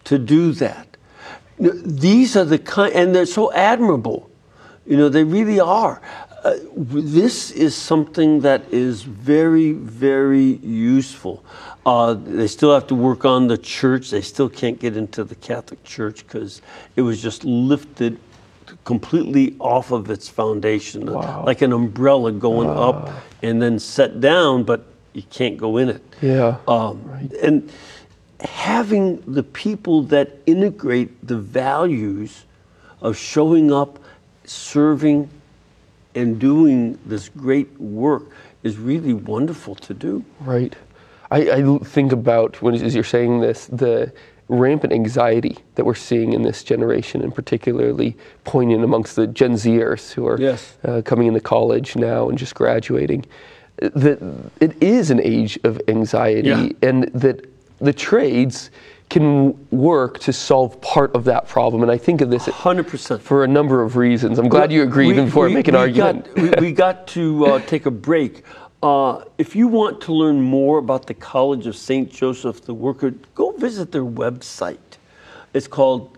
to do that. These are the kind, and they're so admirable. They really are. This is something that is very, very useful. They still have to work on the church. They still can't get into the Catholic Church because it was just lifted completely off of its foundation, like an umbrella going up and then set down, but you can't go in it. Yeah. And having the people that integrate the values of showing up, serving, and doing this great work is really wonderful to do. Right. I think about, as you're saying this, the rampant anxiety that we're seeing in this generation, and particularly poignant amongst the Gen Zers who are coming into college now and just graduating, that it is an age of anxiety, and that the trades can work to solve part of that problem. And I think of this 100% for a number of reasons. I'm glad you agree even before I make an argument. We got to take a break. If you want to learn more about the College of St. Joseph the Worker, go visit their website. It's called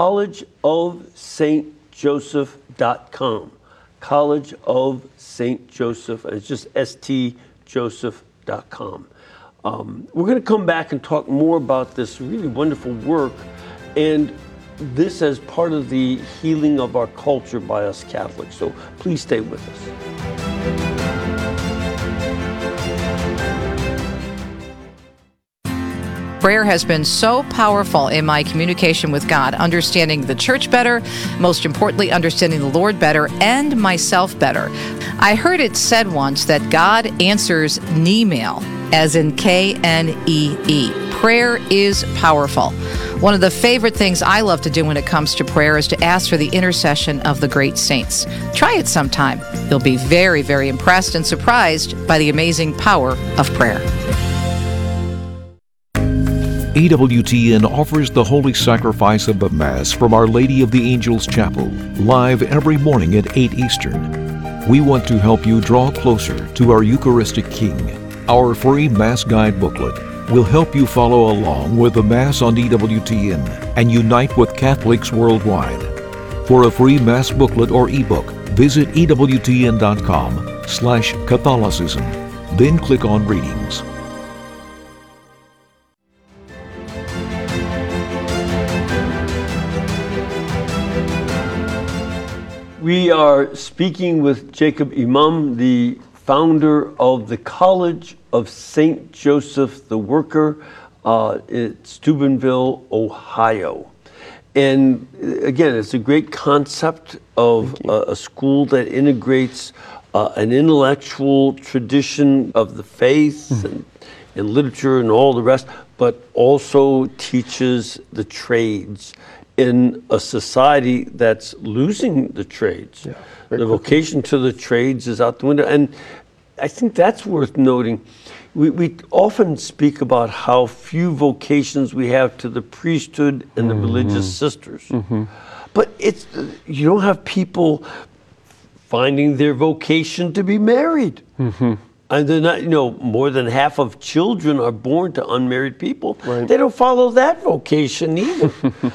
collegeofstjoseph.com. College of St. Joseph, and it's just stjoseph.com. We're going to come back and talk more about this really wonderful work, and this as part of the healing of our culture by us Catholics. So please stay with us. Prayer has been so powerful in my communication with God, understanding the church better, most importantly, understanding the Lord better, and myself better. I heard it said once that God answers Knee-mail, as in Knee. Prayer is powerful. One of the favorite things I love to do when it comes to prayer is to ask for the intercession of the great saints. Try it sometime. You'll be very, very impressed and surprised by the amazing power of prayer. EWTN offers the Holy Sacrifice of the Mass from Our Lady of the Angels Chapel, live every morning at 8 Eastern. We want to help you draw closer to our Eucharistic King. Our free Mass Guide booklet will help you follow along with the Mass on EWTN and unite with Catholics worldwide. For a free Mass booklet or ebook, visit EWTN.com/Catholicism. Then click on Readings. We are speaking with Jacob Imam, the founder of the College of St. Joseph the Worker in Steubenville, Ohio. And again, it's a great concept of a school that integrates an intellectual tradition of the faith and literature and all the rest, but also teaches the trades in a society that's losing the trades. The vocation to the trades is out the window. And I think that's worth noting. We often speak about how few vocations we have to the priesthood and the religious sisters. But you don't have people finding their vocation to be married. And they're not, more than half of children are born to unmarried people. They don't follow that vocation either.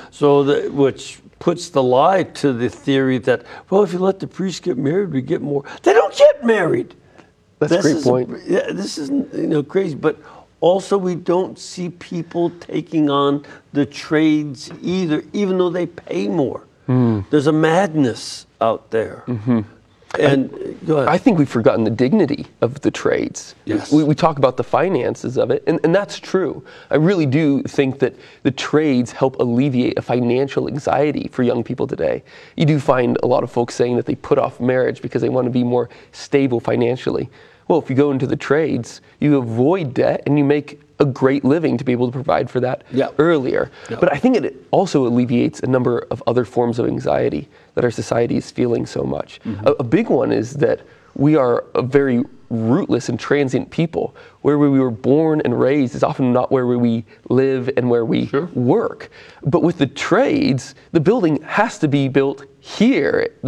Which puts the lie to the theory that, well, if you let the priest get married, we get more. They don't get married. That's a great point. This is crazy. But also we don't see people taking on the trades either, even though they pay more. There's a madness out there. And go ahead. I think we've forgotten the dignity of the trades. Yes. We talk about the finances of it, and that's true. I really do think that the trades help alleviate a financial anxiety for young people today. You do find a lot of folks saying that they put off marriage because they want to be more stable financially. Well, if you go into the trades, you avoid debt and you make a great living to be able to provide for that earlier. But I think it also alleviates a number of other forms of anxiety that our society is feeling so much. A big one is that we are a very rootless and transient people. Where we were born and raised is often not where we live and where we work. But with the trades, the building has to be built here. The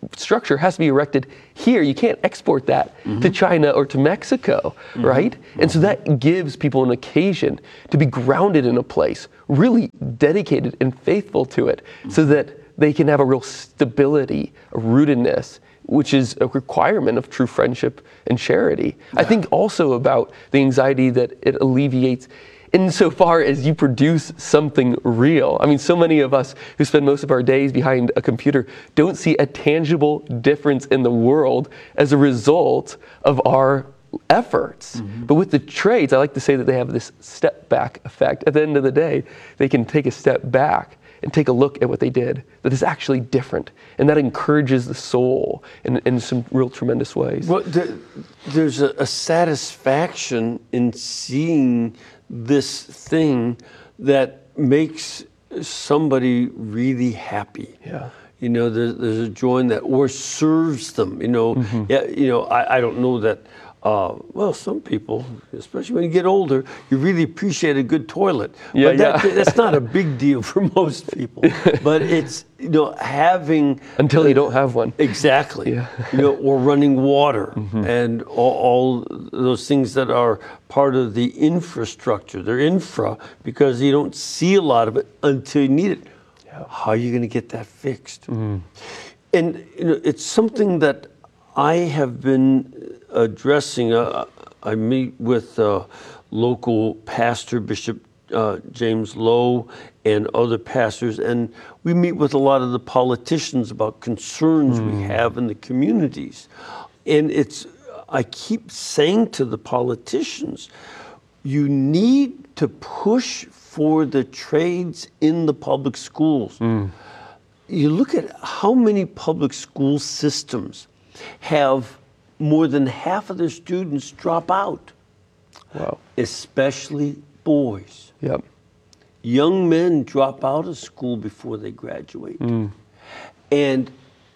structure has to be erected here. You can't export that to China or to Mexico, right? And so that gives people an occasion to be grounded in a place, really dedicated and faithful to it, so that they can have a real stability, a rootedness, which is a requirement of true friendship and charity. I think also about the anxiety that it alleviates insofar as you produce something real. I mean, so many of us who spend most of our days behind a computer don't see a tangible difference in the world as a result of our efforts. But with the trades, I like to say that they have this step back effect. At the end of the day, they can take a step back and take a look at what they did that is actually different. And that encourages the soul in some real tremendous ways. Well, there's a satisfaction in seeing this thing that makes somebody really happy. Yeah. You know, there's a joy in that, or serves them. You know, yeah. You know, I don't know that. Well, some people, especially when you get older, you really appreciate a good toilet. Yeah, but that's not a big deal for most people. But it's, you know, having Until you don't have one. Exactly. Yeah. You know, or running water and all those things that are part of the infrastructure. They're infra because you don't see a lot of it until you need it. Yeah. How are you going to get that fixed? And you know, it's something that I have been addressing. I meet with local pastor, Bishop James Lowe, and other pastors, and we meet with a lot of the politicians about concerns we have in the communities. And I keep saying to the politicians, you need to push for the trades in the public schools. You look at how many public school systems have more than half of their students drop out. Wow. Especially boys. Yep. Young men drop out of school before they graduate. And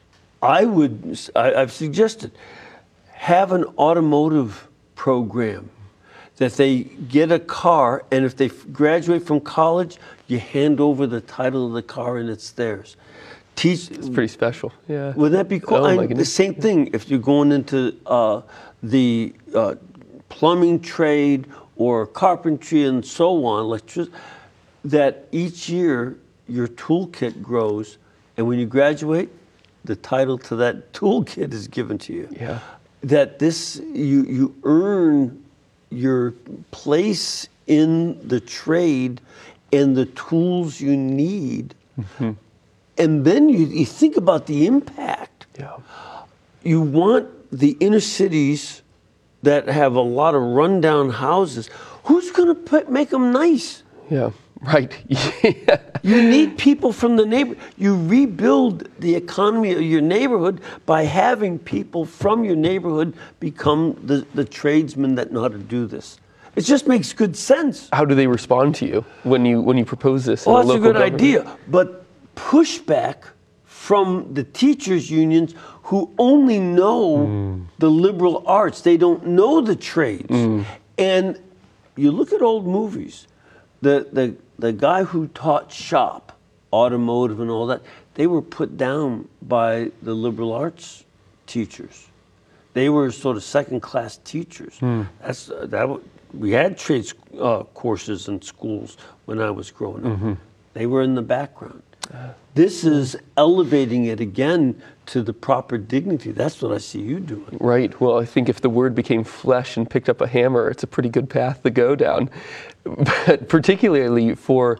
I've suggested, have an automotive program that they get a car, and if they graduate from college, you hand over the title of the car and it's theirs. It's pretty special. Yeah. Wouldn't that be cool? Oh, my And the goodness. same thing if you're going into the plumbing trade or carpentry and so on, that each year your toolkit grows, and when you graduate, the title to that toolkit is given to you. Yeah. That you earn your place in the trade and the tools you need. And then you think about the impact. Yeah. You want the inner cities that have a lot of rundown houses. Who's going to make them nice? Yeah. Right. Yeah. You need people from the neighborhood. You rebuild the economy of your neighborhood by having people from your neighborhood become the tradesmen that know how to do this. It just makes good sense. How do they respond to you when you propose this? Well, in that's a local good government? idea. But pushback from the teachers' unions who only know the liberal arts. They don't know the trades. And you look at old movies. The guy who taught shop, automotive and all that, they were put down by the liberal arts teachers. They were sort of second-class teachers. We had trades courses in schools when I was growing up. They were in the background. This is elevating it again to the proper dignity. That's what I see you doing. Right. Well, I think if the Word became flesh and picked up a hammer, it's a pretty good path to go down. But particularly for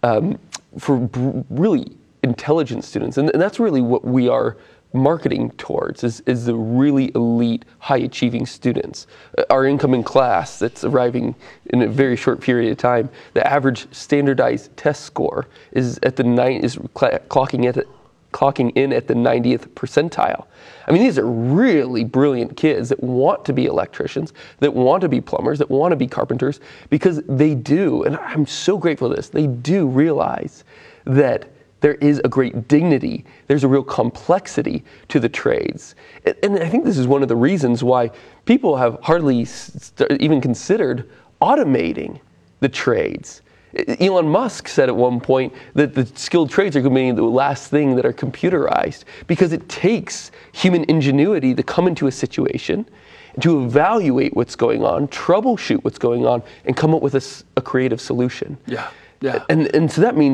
really intelligent students, and that's really what we are marketing towards, is the really elite, high-achieving students. Our incoming class that's arriving in a very short period of time, the average standardized test score is clocking in at the 90th percentile. I mean, these are really brilliant kids that want to be electricians, that want to be plumbers, that want to be carpenters, because they do, and I'm so grateful for this, they do realize that there is a great dignity, there's a real complexity to the trades. And I think this is one of the reasons why people have hardly even considered automating the trades. Elon Musk said at one point that the skilled trades are going to be the last thing that are computerized, because it takes human ingenuity to come into a situation, to evaluate what's going on, troubleshoot what's going on, and come up with a creative solution. Yeah. And so that means